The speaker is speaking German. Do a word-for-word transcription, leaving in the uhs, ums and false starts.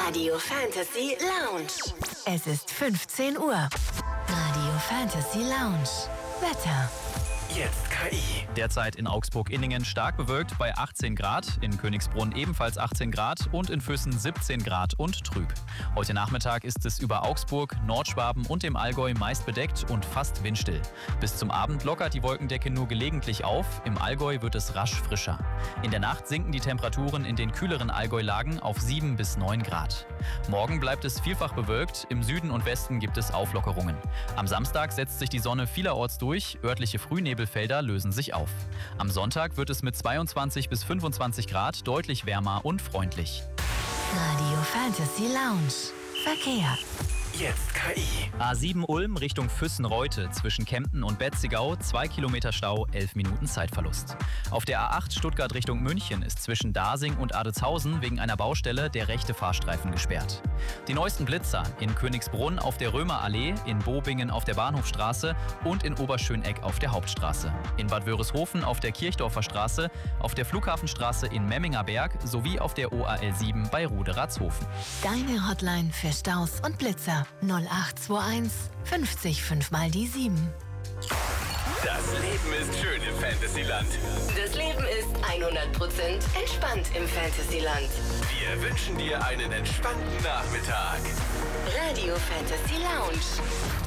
Radio Fantasy Lounge. Es ist fünfzehn Uhr. Radio Fantasy Lounge. Wetter. Jetzt K I. Derzeit in Augsburg-Inningen stark bewölkt bei achtzehn Grad, in Königsbrunn ebenfalls achtzehn Grad und in Füssen siebzehn Grad und trüb. Heute Nachmittag ist es über Augsburg, Nordschwaben und dem Allgäu meist bedeckt und fast windstill. Bis zum Abend lockert die Wolkendecke nur gelegentlich auf, im Allgäu wird es rasch frischer. In der Nacht sinken die Temperaturen in den kühleren Allgäu-Lagen auf sieben bis neun Grad. Morgen bleibt es vielfach bewölkt, im Süden und Westen gibt es Auflockerungen. Am Samstag setzt sich die Sonne vielerorts durch, örtliche Frühnebelfelder lösen sich auf. Am Sonntag wird es mit zweiundzwanzig bis fünfundzwanzig Grad deutlich wärmer und freundlich. Radio Fantasy Lounge. Verkehr. Jetzt K I. A sieben Ulm Richtung Füssen-Reute zwischen Kempten und Betzigau, zwei Kilometer Stau, elf Minuten Zeitverlust. Auf der A acht Stuttgart Richtung München ist zwischen Dasing und Adetshausen wegen einer Baustelle der rechte Fahrstreifen gesperrt. Die neuesten Blitzer in Königsbrunn auf der Römerallee, in Bobingen auf der Bahnhofstraße und in Oberschöneck auf der Hauptstraße. In Bad Wörishofen auf der Kirchdorfer Straße, auf der Flughafenstraße in Memminger Berg sowie auf der O A L sieben bei Ruderatshofen. Deine Hotline für Staus und Blitzer. null acht zwei eins fünfzig fünf mal die sieben. Das Leben ist schön im Fantasyland. Das Leben ist hundert Prozent entspannt im Fantasyland. Wir wünschen dir einen entspannten Nachmittag. Radio Fantasy Lounge.